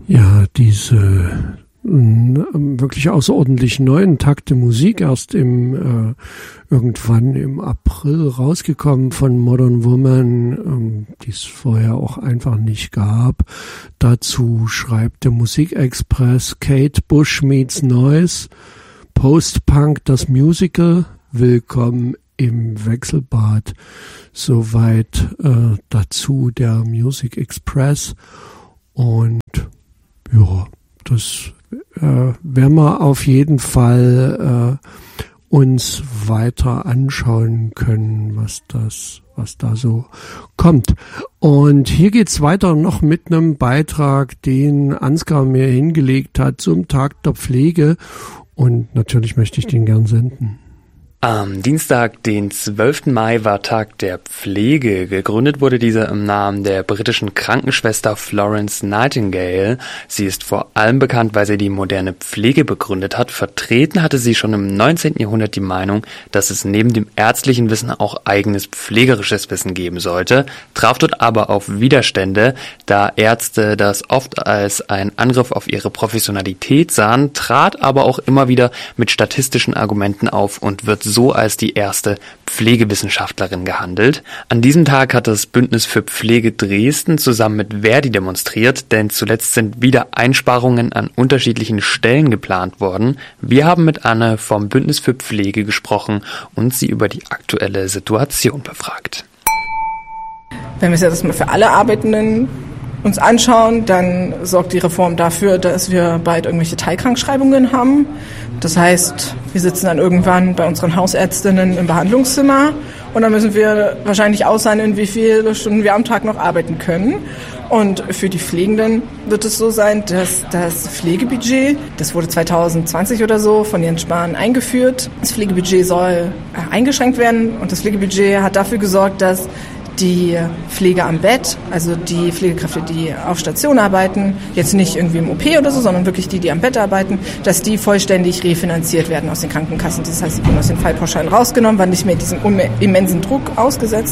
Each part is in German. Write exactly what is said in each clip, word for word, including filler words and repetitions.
Ja, diese wirklich außerordentlich neuen Takte Musik, erst im äh, irgendwann im April rausgekommen von Modern Woman, ähm, die es vorher auch einfach nicht gab. Dazu schreibt der Musikexpress: Kate Bush meets Noise, Post-Punk das Musical, willkommen im Wechselbad. Soweit äh, dazu der Music Express. Und ja, das äh, werden wir auf jeden Fall äh, uns weiter anschauen können, was das, was da so kommt. Und hier geht's weiter noch mit einem Beitrag, den Ansgar mir hingelegt hat zum Tag der Pflege. Und natürlich möchte ich den gern senden. Am Dienstag, den zwölften Mai, war Tag der Pflege. Gegründet wurde dieser im Namen der britischen Krankenschwester Florence Nightingale. Sie ist vor allem bekannt, weil sie die moderne Pflege begründet hat. Vertreten hatte sie schon im neunzehnten Jahrhundert die Meinung, dass es neben dem ärztlichen Wissen auch eigenes pflegerisches Wissen geben sollte, traf dort aber auf Widerstände, da Ärzte das oft als einen Angriff auf ihre Professionalität sahen, trat aber auch immer wieder mit statistischen Argumenten auf und wird so als die erste Pflegewissenschaftlerin gehandelt. An diesem Tag hat das Bündnis für Pflege Dresden zusammen mit Verdi demonstriert, denn zuletzt sind wieder Einsparungen an unterschiedlichen Stellen geplant worden. Wir haben mit Anne vom Bündnis für Pflege gesprochen und sie über die aktuelle Situation befragt. Wenn wir es jetzt mal für alle Arbeitenden uns anschauen, dann sorgt die Reform dafür, dass wir bald irgendwelche Teilkrankschreibungen haben. Das heißt, wir sitzen dann irgendwann bei unseren Hausärztinnen im Behandlungszimmer und dann müssen wir wahrscheinlich aushandeln, wie viele Stunden wir am Tag noch arbeiten können. Und für die Pflegenden wird es so sein, dass das Pflegebudget, das wurde zwanzig zwanzig oder so von Jens Spahn eingeführt, das Pflegebudget soll eingeschränkt werden und das Pflegebudget hat dafür gesorgt, dass die Pflege am Bett, also die Pflegekräfte, die auf Station arbeiten, jetzt nicht irgendwie im O P oder so, sondern wirklich die, die am Bett arbeiten, dass die vollständig refinanziert werden aus den Krankenkassen. Das heißt, sie wurden aus den Fallpauschalen rausgenommen, waren nicht mehr diesem immensen Druck ausgesetzt.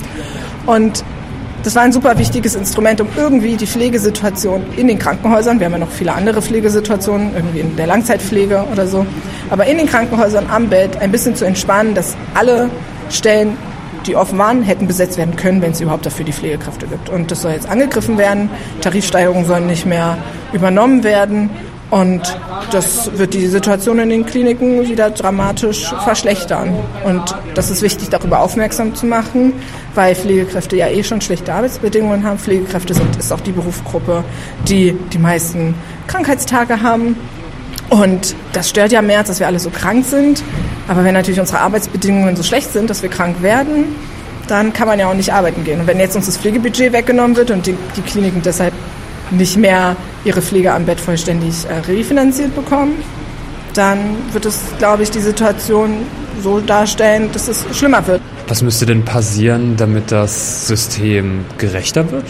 Und das war ein super wichtiges Instrument, um irgendwie die Pflegesituation in den Krankenhäusern, wir haben ja noch viele andere Pflegesituationen, irgendwie in der Langzeitpflege oder so, aber in den Krankenhäusern am Bett ein bisschen zu entspannen, dass alle Stellen, die offen waren, hätten besetzt werden können, wenn es überhaupt dafür die Pflegekräfte gibt. Und das soll jetzt angegriffen werden. Tarifsteigerungen sollen nicht mehr übernommen werden. Und das wird die Situation in den Kliniken wieder dramatisch verschlechtern. Und das ist wichtig, darüber aufmerksam zu machen, weil Pflegekräfte ja eh schon schlechte Arbeitsbedingungen haben. Pflegekräfte sind, ist auch die Berufsgruppe, die die meisten Krankheitstage haben. Und das stört ja mehr, dass wir alle so krank sind. Aber wenn natürlich unsere Arbeitsbedingungen so schlecht sind, dass wir krank werden, dann kann man ja auch nicht arbeiten gehen. Und wenn jetzt uns das Pflegebudget weggenommen wird und die, die Kliniken deshalb nicht mehr ihre Pflege am Bett vollständig äh, refinanziert bekommen, dann wird es, glaube ich, die Situation so darstellen, dass es schlimmer wird. Was müsste denn passieren, damit das System gerechter wird?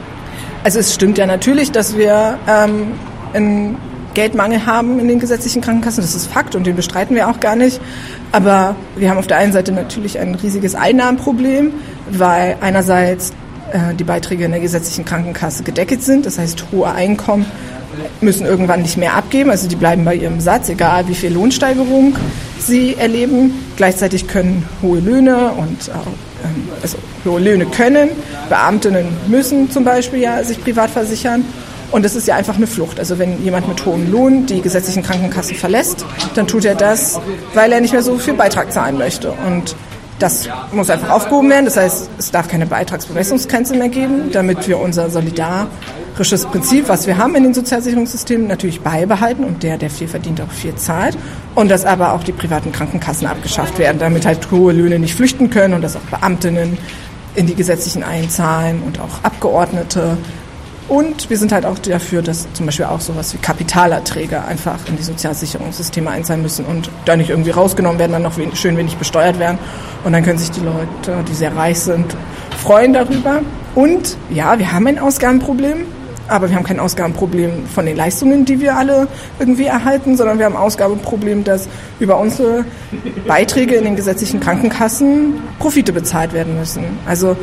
Also es stimmt ja natürlich, dass wir ähm, in Geldmangel haben in den gesetzlichen Krankenkassen, das ist Fakt und den bestreiten wir auch gar nicht. Aber wir haben auf der einen Seite natürlich ein riesiges Einnahmenproblem, weil einerseits äh, die Beiträge in der gesetzlichen Krankenkasse gedeckelt sind, das heißt hohe Einkommen müssen irgendwann nicht mehr abgeben, also die bleiben bei ihrem Satz, egal wie viel Lohnsteigerung sie erleben. Gleichzeitig können hohe Löhne und äh, also hohe Löhne können, Beamtinnen müssen zum Beispiel ja sich privat versichern. Und das ist ja einfach eine Flucht. Also wenn jemand mit hohem Lohn die gesetzlichen Krankenkassen verlässt, dann tut er das, weil er nicht mehr so viel Beitrag zahlen möchte. Und das muss einfach aufgehoben werden. Das heißt, es darf keine Beitragsbemessungsgrenze mehr geben, damit wir unser solidarisches Prinzip, was wir haben in den Sozialsicherungssystemen, natürlich beibehalten und der, der viel verdient, auch viel zahlt. Und dass aber auch die privaten Krankenkassen abgeschafft werden, damit halt hohe Löhne nicht flüchten können und dass auch Beamtinnen in die gesetzlichen einzahlen und auch Abgeordnete. Und wir sind halt auch dafür, dass zum Beispiel auch sowas wie Kapitalerträge einfach in die Sozialsicherungssysteme einzahlen müssen und da nicht irgendwie rausgenommen werden, dann noch schön wenig besteuert werden. Und dann können sich die Leute, die sehr reich sind, freuen darüber. Und ja, wir haben ein Ausgabenproblem, aber wir haben kein Ausgabenproblem von den Leistungen, die wir alle irgendwie erhalten, sondern wir haben ein Ausgabenproblem, dass über unsere Beiträge in den gesetzlichen Krankenkassen Profite bezahlt werden müssen. Also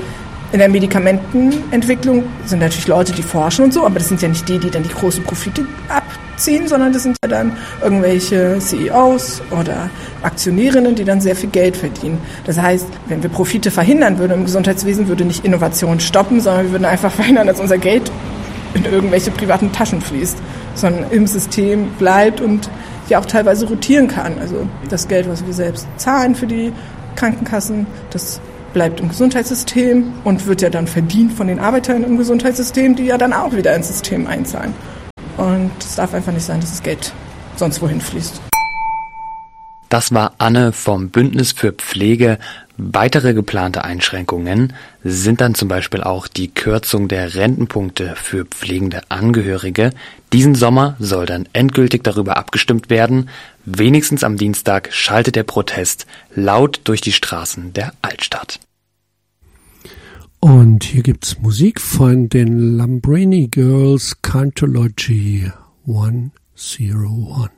In der Medikamentenentwicklung sind natürlich Leute, die forschen und so, aber das sind ja nicht die, die dann die großen Profite abziehen, sondern das sind ja dann irgendwelche C E Os oder Aktionärinnen, die dann sehr viel Geld verdienen. Das heißt, wenn wir Profite verhindern würden im Gesundheitswesen, würde nicht Innovation stoppen, sondern wir würden einfach verhindern, dass unser Geld in irgendwelche privaten Taschen fließt, sondern im System bleibt und ja auch teilweise rotieren kann. Also das Geld, was wir selbst zahlen für die Krankenkassen, das bleibt im Gesundheitssystem und wird ja dann verdient von den Arbeitern im Gesundheitssystem, die ja dann auch wieder ins System einzahlen. Und es darf einfach nicht sein, dass das Geld sonst wohin fließt. Das war Anne vom Bündnis für Pflege. Weitere geplante Einschränkungen sind dann zum Beispiel auch die Kürzung der Rentenpunkte für pflegende Angehörige. Diesen Sommer soll dann endgültig darüber abgestimmt werden. Wenigstens am Dienstag schaltet der Protest laut durch die Straßen der Altstadt. Und hier gibt's Musik von den Lambrini Girls, Cantology one oh one.